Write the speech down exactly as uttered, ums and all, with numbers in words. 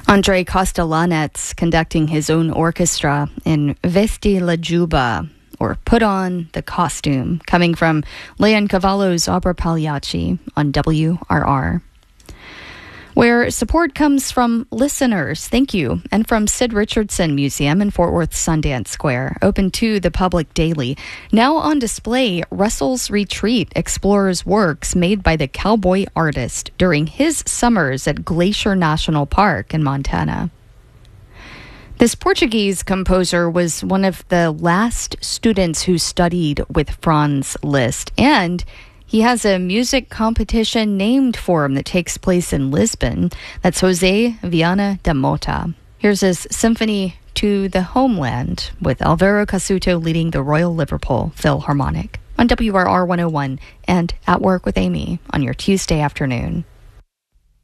Andrei Kostelanets conducting his own orchestra in Vesti la Juba, or Put On the Costume, coming from Leon Cavallo's Opera Pagliacci on W R R. Where support comes from listeners, thank you, and from Sid Richardson Museum in Fort Worth Sundance Square, open to the public daily. Now on display, Russell's Retreat explores works made by the cowboy artist during his summers at Glacier National Park in Montana. This Portuguese composer was one of the last students who studied with Franz Liszt, and he has a music competition named for him that takes place in Lisbon. That's Jose Viana da Mota. Here's his Symphony to the Homeland with Alvaro Casuto leading the Royal Liverpool Philharmonic on W R R one oh one and At Work with Amy on your Tuesday afternoon.